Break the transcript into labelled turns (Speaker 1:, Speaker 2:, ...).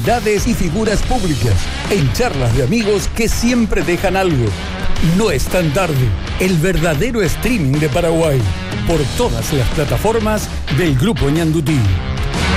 Speaker 1: celebridades y figuras públicas, en charlas de amigos que siempre dejan algo. No es tan tarde, el verdadero streaming de Paraguay, por todas las plataformas del Grupo Ñandutí.